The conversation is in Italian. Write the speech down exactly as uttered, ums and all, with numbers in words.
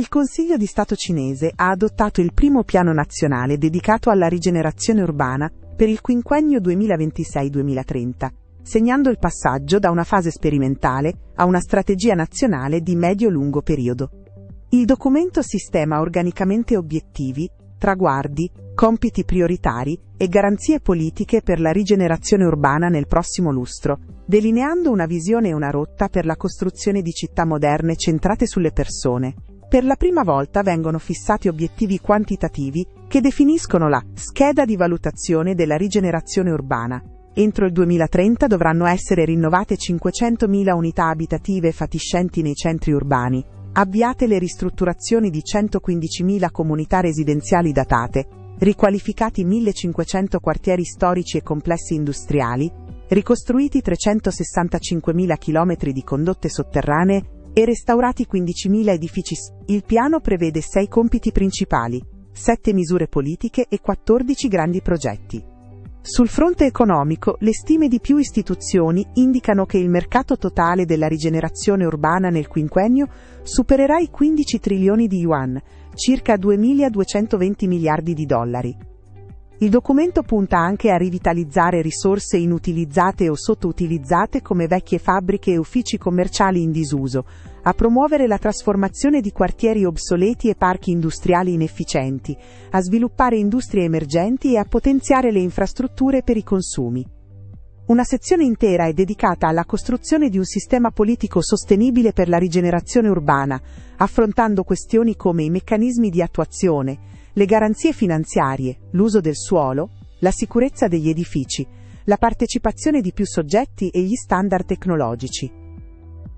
Consiglio di Stato cinese ha adottato il primo piano nazionale dedicato alla rigenerazione urbana per il quinquennio duemilaventisei duemilatrenta, segnando il passaggio da una fase sperimentale a una strategia nazionale di medio-lungo periodo. Il documento sistema organicamente obiettivi, traguardi, compiti prioritari e garanzie politiche per la rigenerazione urbana nel prossimo lustro, delineando una visione e una rotta per la costruzione di città moderne centrate sulle persone. Per la prima volta vengono fissati obiettivi quantitativi che definiscono la scheda di valutazione della rigenerazione urbana. Entro il duemilatrenta dovranno essere rinnovate cinquecentomila unità abitative fatiscenti nei centri urbani, avviate le ristrutturazioni di centoquindicimila comunità residenziali datate, riqualificati millecinquecento quartieri storici e complessi industriali, ricostruiti trecentosessantacinquemila chilometri di condotte sotterranee e restaurati quindicimila edifici. Il piano prevede sei compiti principali, sette misure politiche e quattordici grandi progetti. Sul fronte economico, le stime di più istituzioni indicano che il mercato totale della rigenerazione urbana nel quinquennio supererà i quindici trilioni di yuan, circa duemiladuecentoventi miliardi di dollari. Il documento punta anche a rivitalizzare risorse inutilizzate o sottoutilizzate come vecchie fabbriche e uffici commerciali in disuso, a promuovere la trasformazione di quartieri obsoleti e parchi industriali inefficienti, a sviluppare industrie emergenti e a potenziare le infrastrutture per i consumi. Una sezione intera è dedicata alla costruzione di un sistema politico sostenibile per la rigenerazione urbana, affrontando questioni come i meccanismi di attuazione, le garanzie finanziarie, l'uso del suolo, la sicurezza degli edifici, la partecipazione di più soggetti e gli standard tecnologici.